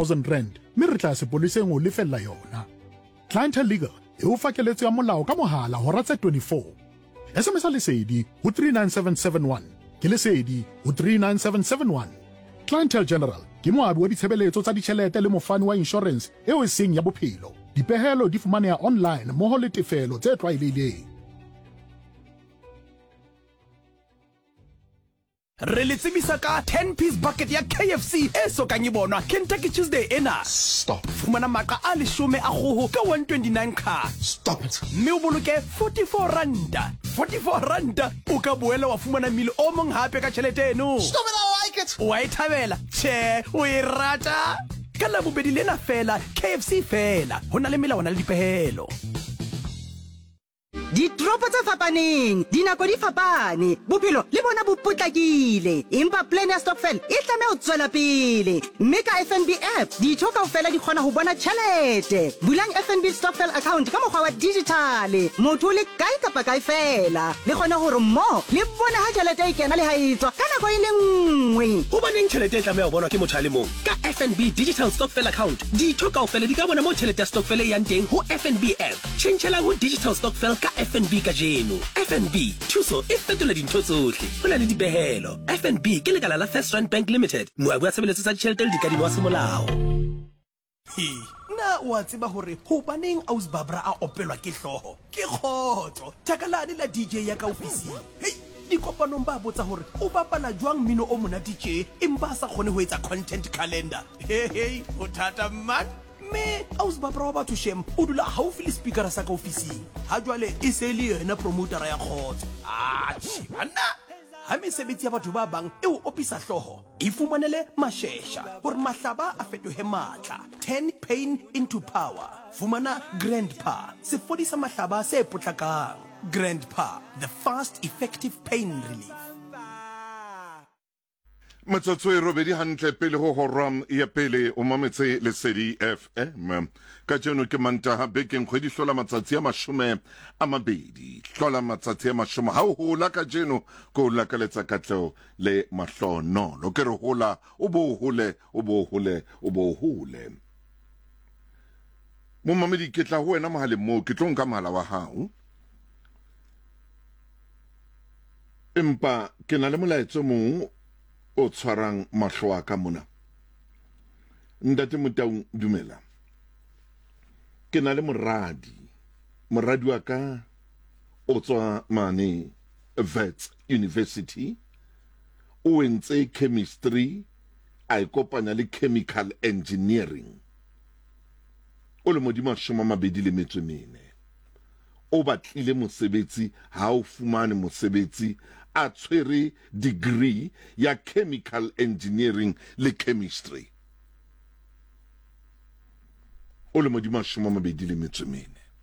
1,000 rand mme re tla sepoliseng o lefella yona. Clientele Legal e o fa keletso ya molao ka mohala hora tse 24. SMS lesedi ho 39771 ke lesedi ho 39771. Clientele General ke moabi wa ditshebeletso tsa ditjhelete le mofani wa insurance eo e seng ya bophelo. Dipehelo di fumaneha online mmoho le tefelo tse tlwaelehileng. Re le tsebisa ka 10-piece bucket ya KFC e sokang e bonwa Kentucky Tuesday ena. Stop. Fumana maqa a 10 a kgoho ka 129 ka. Stop it. Mme o boloke 44 randa. 44 randa o ka boela wa fumana mile o mong hape ka tjhelete eno. Stop it, I like it. Wa e thabela? Tjhe, o e rata? Ka la bobedi lena fela, KFC fela. Ho na le melawana le dipehelo. Ditropo tse fapaneng, dinako di fapane, bophelo le bona bo potlakile. Empa plan ya stokvel e tlameha ho tswela pele. Mme ka FNB app, ditho kaofela di kgona ho bona tjhelete. Bulang FNB stokvel account ka mokgwa wa digitale. Motho le kae kapa kae fela. Le kgona hore mo le bona ha tjhelete e kena le ha e tswa ka nako e le nngwe. Ho baneng tjhelete e tlameha ho bonwa ke motho a le mong. Ka FNB digital stokvel account, ditho kaofela di ka bona mo tjhelete ya stokvel e yang teng ho FNB app. Tjhentjhela ho digital stokvel ka FNB ka jeno. FNB thuso e fetola dintho tsohle. Ho na le dipehelo. FNB ke lekala la First Rand Bank Limited. Moabi wa tshebeletso tsa ditjhelete le dikadimo wa semolao. Na wa tseba hore hobaneng Aus Babra a opelwa ke hloho? Ke khotso. Takalane la DJ ya ka ofising. Hey, dikopanong ba botsa hore o bapala jwang mmino o mona DJ empa sa kgone ho etsa content calendar. Hey, ho thata man. Me Aus Babra wa batho shem o dula haufi le speaker sa ka ofising. Ha jwale e se le yena promoter ya khotso. Bana ha mesebetsi ya batho ba bang e o opisa hloho e fumanele mashesha hore mahlaba a fetohe matla. 10 pain into power. Fumana Grandpa se fodisa mahlaba se potlakang. Grandpa, the fast effective pain relief. Matsatso e robedi hantle pele ho horam ya pele o mametse lesedi FM ka jeno ke Mantaha bekeng kgwedi hlola matsatsi a 20 hlola matsatsi a 10 ha o hola ka jeno ko la ka letsa katleo le mahlono lo ke re hola o bo hole mo mamedi ke tla ho wena mahale mo ke tlo nka mahala wa hao empa ke na le molaetso mo o tshwarang mahlo a ka mona. Ntate Motaung dumela. Ke na le moradi wa ka o tswa mane Wits University o entse chemistry a ikopanya le chemical engineering o le modimo 24 o batlile mosebetsi ha o fumane mosebetsi a tshwere degree ya chemical engineering le chemistry o le modimo 24